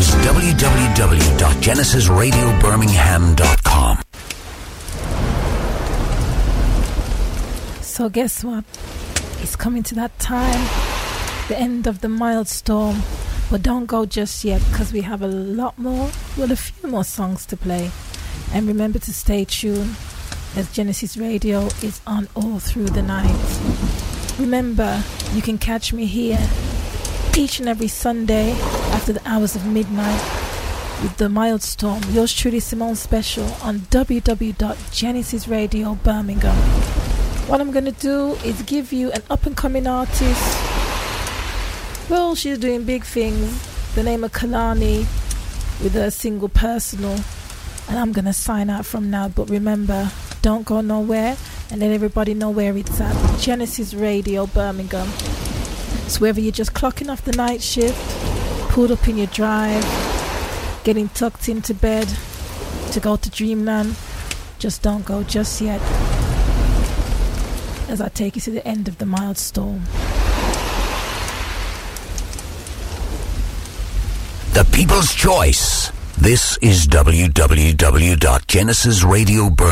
is www.genesisradiobirmingham.com. So guess what? It's coming to that time, the end of the milestone. But don't go just yet, because we have a few more songs to play. And remember to stay tuned, as Genesis Radio is on all through the night. Remember, you can catch me here each and every Sunday after the hours of midnight with the Milestone, yours truly Simone special on www.Genesis Radio Birmingham. What I'm going to do is give you an up-and-coming artist. Well, she's doing big things. The name of Kalani with her single Personal. And I'm going to sign out from now. But remember, don't go nowhere, and let everybody know where it's at. Genesis Radio Birmingham. So whether you're just clocking off the night shift, pulled up in your drive, getting tucked into bed to go to Dreamland, just don't go just yet, as I take you to the end of the milestone. The People's Choice. This is www.genesisradiobirmingham.com.